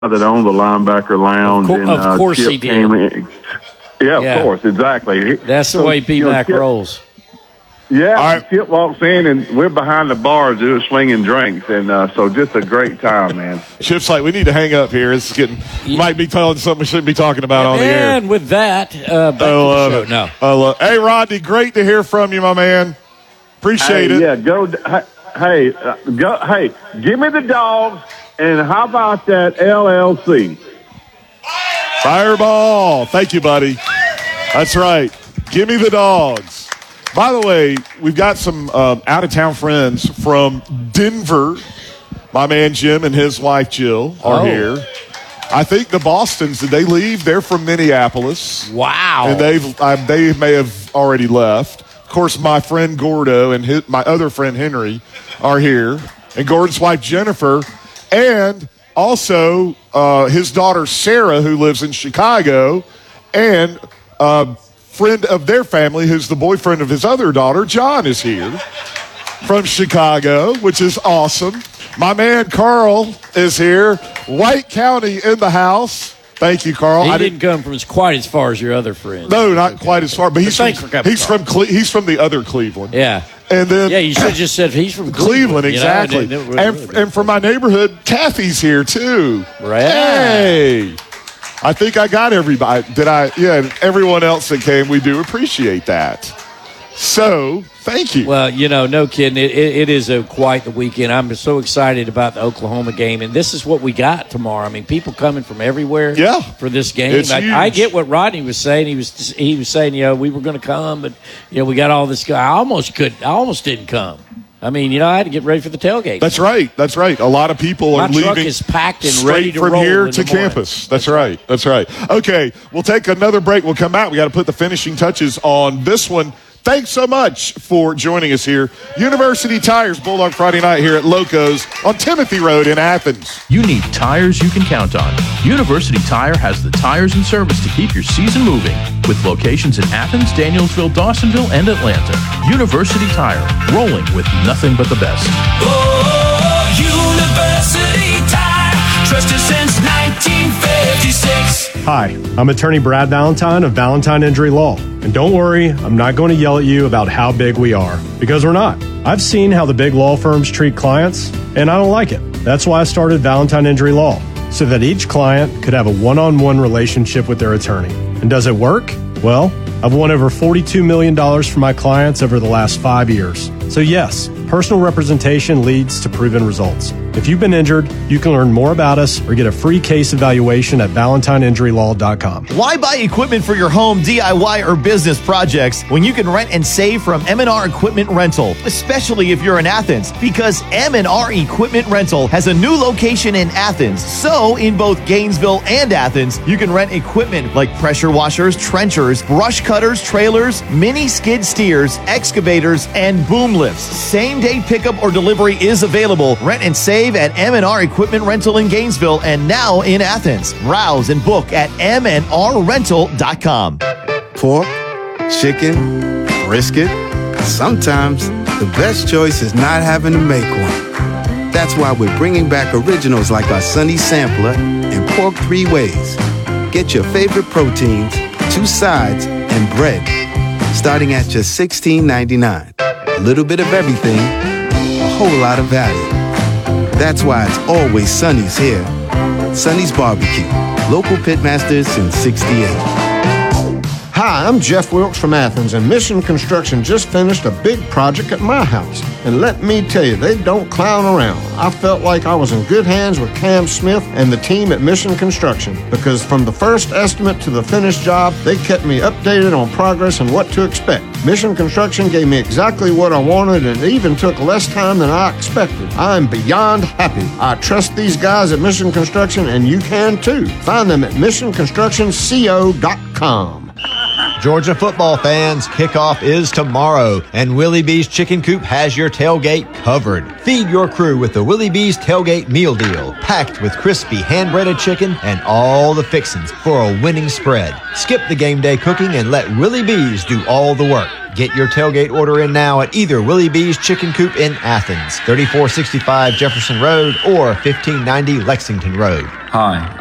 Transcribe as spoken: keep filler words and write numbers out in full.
that owned the linebacker lounge. Of, co- and, of uh, course Chip he did. Came in. Yeah, of Yeah. course, exactly. That's the So, way you know, B-Mac Chip- rolls. Yeah, All right. Chip walks in, and we're behind the bars doing slinging drinks, and uh, so just a great time, man. Chip's like, we need to hang up here. It's getting might be telling something we shouldn't be talking about on the air. And with that, uh, back I to love the show. it. No. I love. Hey, Rodney, great to hear from you, my man. Appreciate Hey, it. yeah, go. Hey, uh, go. Hey, give me the dogs, and how about that L L C? Fireball. Thank you, buddy. That's right. Give me the dogs. By the way, we've got some um, out-of-town friends from Denver. My man Jim and his wife Jill are Oh. here. I think the Bostons, did they leave? They're from Minneapolis. Wow. And they've uh, they may have already left. Of course, my friend Gordo and his, my other friend Henry are here. And Gordon's wife Jennifer. And also uh, his daughter Sarah, who lives in Chicago. And uh, friend of their family, who's the boyfriend of his other daughter, John, is here from Chicago, which is awesome. My man Carl is here. White County in the house. Thank you, Carl. He I didn't come from as quite as far as your other friend. No, not quite as far, but he's But thanks from, for coming, he's Carl. from Cle- he's from the other Cleveland. Yeah. And then Yeah, you should have just said he's from Cleveland, Cleveland. you know, exactly. and, it- it and, really- and from my neighborhood, Kathy's here too. Right. Hey. I think I got everybody. Did I? Yeah, and everyone else that came, we do appreciate that. So, thank you. Well, you know, no kidding. It, it, it is a quite the weekend. I'm so excited about the Oklahoma game, and this is what we got tomorrow. I mean, people coming from everywhere Yeah. for this game. It's Like, I huge. get what Rodney was saying. He was he was saying, you know, we were going to come, but you know, we got all this. I almost could. I almost didn't come. I mean, you know, I had to get ready for the tailgate. That's right. That's right. A lot of people My are truck leaving is packed and straight ready to from roll here in to the morning. campus. That's right. That's right. Okay, we'll take another break. We'll come back. We got to put the finishing touches on this one. Thanks so much for joining us here. University Tires, Bulldog Friday night here at Locos on Timothy Road in Athens. You need tires you can count on. University Tire has the tires and service to keep your season moving. With locations in Athens, Danielsville, Dawsonville, and Atlanta. University Tire, rolling with nothing but the best. Oh, University Tire, trusted since nineteen fifty-six. Hi, I'm attorney Brad Valentine of Valentine Injury Law. And don't worry, I'm not going to yell at you about how big we are, because we're not. I've seen how the big law firms treat clients, and I don't like it. That's why I started Valentine Injury Law, so that each client could have a one-on-one relationship with their attorney. And does it work? Well, I've won over forty-two million dollars for my clients over the last five years. So yes, personal representation leads to proven results. If you've been injured, you can learn more about us or get a free case evaluation at valentine injury law dot com. Why buy equipment for your home, D I Y, or business projects when you can rent and save from M and R Equipment Rental, especially if you're in Athens? Because M and R Equipment Rental has a new location in Athens. So, in both Gainesville and Athens, you can rent equipment like pressure washers, trenchers, brush cutters, trailers, mini skid steers, excavators, and boom lifts. Same-day pickup or delivery is available. Rent and save at M and R Equipment Rental in Gainesville and now in Athens. Browse and book at m and r rental dot com. Pork, chicken, brisket. Sometimes the best choice is not having to make one. That's why we're bringing back originals like our Sunny Sampler and Pork Three Ways. Get your favorite proteins, two sides, and bread, starting at just sixteen ninety-nine. A little bit of everything, a whole lot of value. That's why it's always Sunny's here. Sunny's Barbecue, local pitmasters since sixty-eight. Hi, I'm Jeff Wilkes from Athens, and Mission Construction just finished a big project at my house. And let me tell you, they don't clown around. I felt like I was in good hands with Cam Smith and the team at Mission Construction, because from the first estimate to the finished job, they kept me updated on progress and what to expect. Mission Construction gave me exactly what I wanted, and it even took less time than I expected. I'm beyond happy. I trust these guys at Mission Construction, and you can too. Find them at mission construction co dot com. Georgia football fans, kickoff is tomorrow, and Willie B's Chicken Coop has your tailgate covered. Feed your crew with the Willie B's Tailgate Meal Deal, packed with crispy hand-breaded chicken and all the fixings for a winning spread. Skip the game day cooking and let Willie B's do all the work. Get your tailgate order in now at either Willie B's Chicken Coop in Athens, thirty-four sixty-five Jefferson Road, or fifteen ninety Lexington Road. Hi,